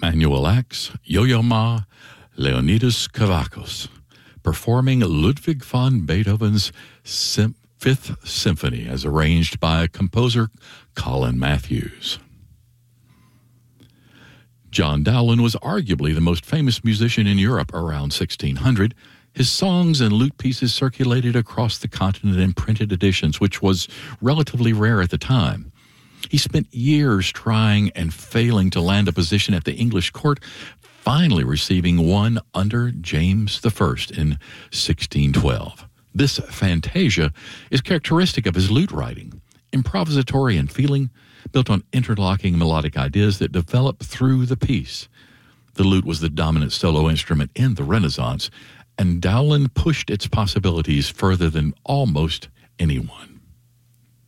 annual acts, Yo-Yo Ma, Leonidas Kavakos, performing Ludwig van Beethoven's Fifth Symphony as arranged by composer Colin Matthews. John Dowland was arguably the most famous musician in Europe around 1600. His songs and lute pieces circulated across the continent in printed editions, which was relatively rare at the time. He spent years trying and failing to land a position at the English court, finally receiving one under James I in 1612. This fantasia is characteristic of his lute writing, improvisatory in feeling, built on interlocking melodic ideas that develop through the piece. The lute was the dominant solo instrument in the Renaissance, and Dowland pushed its possibilities further than almost anyone.